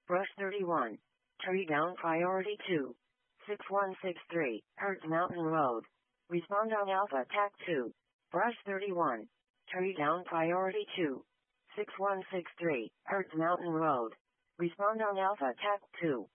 Brush 31. Tree down priority 2. 6163, Hertz Mountain Road. Respond on Alpha TAC 2. Brush 31. Tree down priority 2. 6163, Hertz Mountain Road. Respond on Alpha TAC 2.